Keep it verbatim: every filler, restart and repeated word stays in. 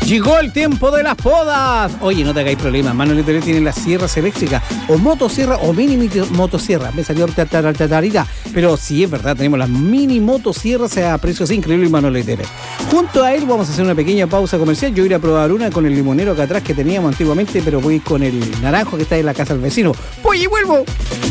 Llegó el tiempo de las podas. Oye, no te hagáis problemas. Manuel Teré tiene las sierras eléctricas o motosierra o mini motosierra. Me salió tatarita. Pero sí, es verdad, tenemos las mini motosierras a precios increíbles, Manuel Teré. Junto a él vamos a hacer una pequeña pausa comercial. Yo iré a probar una con el limonero acá atrás que teníamos antiguamente, pero voy con el naranjo que está en la casa del vecino. Voy y vuelvo.